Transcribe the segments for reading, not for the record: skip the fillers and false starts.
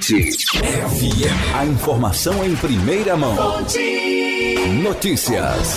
Fonte FM. A informação em primeira mão. Notícias.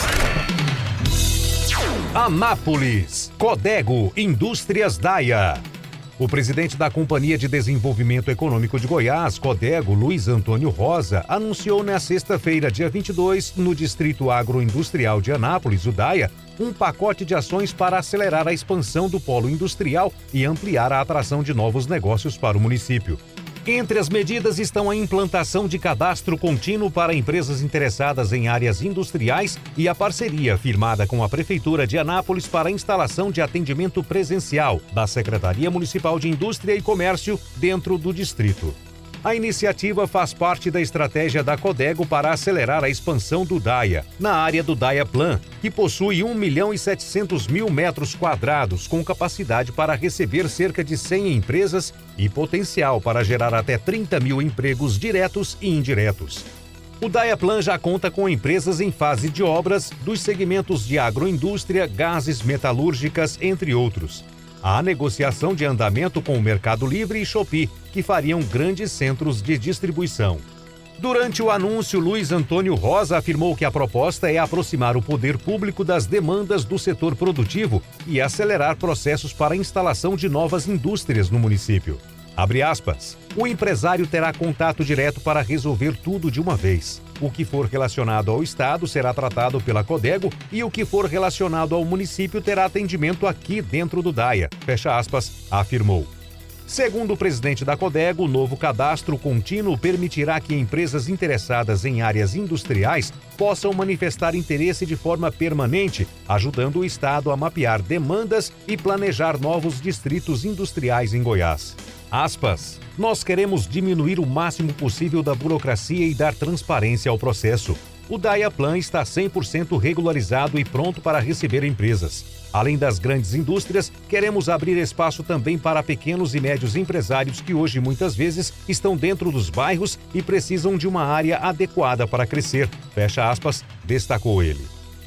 Anápolis, Codego Indústrias Daia. O presidente da Companhia de Desenvolvimento Econômico de Goiás, Codego, Luiz Antônio Rosa, anunciou na sexta-feira, dia 22, no Distrito Agroindustrial de Anápolis, o DAIA, um pacote de ações para acelerar a expansão do polo industrial e ampliar a atração de novos negócios para o município. Entre as medidas estão a implantação de cadastro contínuo para empresas interessadas em áreas industriais e a parceria firmada com a Prefeitura de Anápolis para a instalação de atendimento presencial da Secretaria Municipal de Indústria e Comércio dentro do distrito. A iniciativa faz parte da estratégia da Codego para acelerar a expansão do DAIA, na área do DAIA Plan, que possui 1.700.000 metros quadrados, com capacidade para receber cerca de 100 empresas e potencial para gerar até 30.000 empregos diretos e indiretos. O DAIA Plan já conta com empresas em fase de obras dos segmentos de agroindústria, gases metalúrgicas, entre outros. Há negociação de andamento com o Mercado Livre e Shopee, que fariam grandes centros de distribuição. Durante o anúncio, Luiz Antônio Rosa afirmou que a proposta é aproximar o poder público das demandas do setor produtivo e acelerar processos para a instalação de novas indústrias no município. Abre aspas. O empresário terá contato direto para resolver tudo de uma vez. O que for relacionado ao Estado será tratado pela Codego e o que for relacionado ao município terá atendimento aqui dentro do DAIA, fecha aspas, afirmou. Segundo o presidente da Codego, o novo cadastro contínuo permitirá que empresas interessadas em áreas industriais possam manifestar interesse de forma permanente, ajudando o Estado a mapear demandas e planejar novos distritos industriais em Goiás. Aspas. Nós queremos diminuir o máximo possível da burocracia e dar transparência ao processo. O DAIA Plan está 100% regularizado e pronto para receber empresas. Além das grandes indústrias, queremos abrir espaço também para pequenos e médios empresários que hoje muitas vezes estão dentro dos bairros e precisam de uma área adequada para crescer, fecha aspas, destacou ele.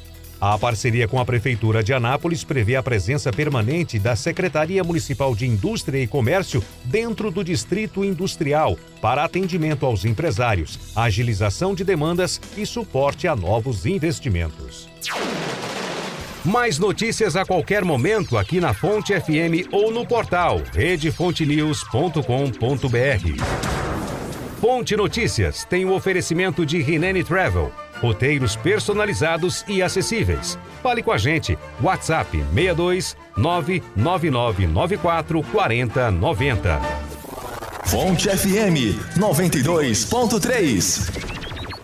A parceria com a Prefeitura de Anápolis prevê a presença permanente da Secretaria Municipal de Indústria e Comércio dentro do Distrito Industrial para atendimento aos empresários, agilização de demandas e suporte a novos investimentos. Mais notícias a qualquer momento aqui na Fonte FM ou no portal redefontenews.com.br. Fonte Notícias tem o oferecimento de Rinene Travel. Roteiros personalizados e acessíveis. Fale com a gente. WhatsApp 62 99994 4090. Fonte FM 92.3.